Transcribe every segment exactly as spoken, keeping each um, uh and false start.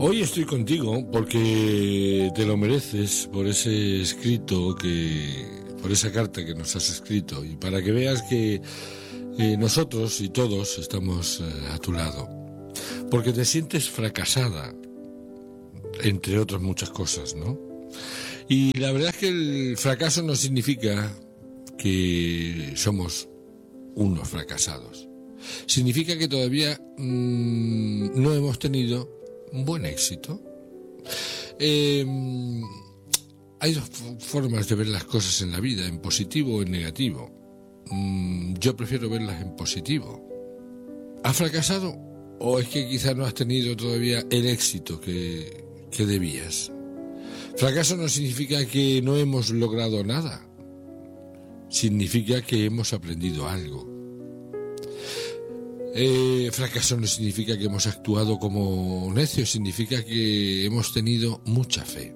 Hoy estoy contigo porque te lo mereces por ese escrito que, por esa carta que nos has escrito, y para que veas que eh, nosotros y todos estamos eh, a tu lado, porque te sientes fracasada, entre otras muchas cosas, ¿no? Y la verdad es que el fracaso no significa que somos unos fracasados. Significa que todavía mmm, no hemos tenido un buen éxito. Eh, hay dos formas de ver las cosas en la vida, en positivo o en negativo. Mm, yo prefiero verlas en positivo. ¿Has fracasado o es que quizás no has tenido todavía el éxito que, que debías? Fracaso no significa que no hemos logrado nada. Significa que hemos aprendido algo. Eh, fracaso no significa que hemos actuado como necios, significa que hemos tenido mucha fe.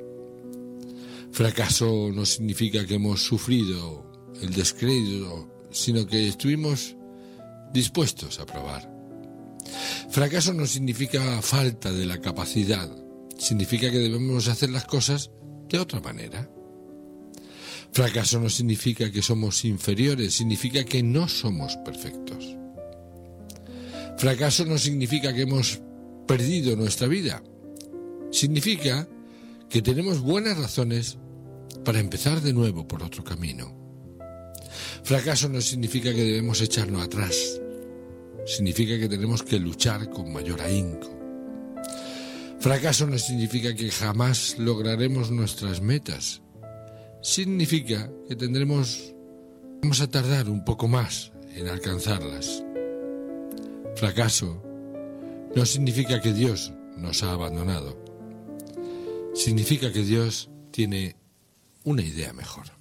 Fracaso no significa que hemos sufrido el descrédito, sino que estuvimos dispuestos a probar. Fracaso no significa falta de la capacidad, significa que debemos hacer las cosas de otra manera. Fracaso no significa que somos inferiores, significa que no somos perfectos. Fracaso no significa que hemos perdido nuestra vida. Significa que tenemos buenas razones para empezar de nuevo por otro camino. Fracaso no significa que debemos echarnos atrás. Significa que tenemos que luchar con mayor ahínco. Fracaso no significa que jamás lograremos nuestras metas. Significa que tendremos, vamos a tardar un poco más en alcanzarlas. Fracaso no significa que Dios nos ha abandonado. Significa que Dios tiene una idea mejor.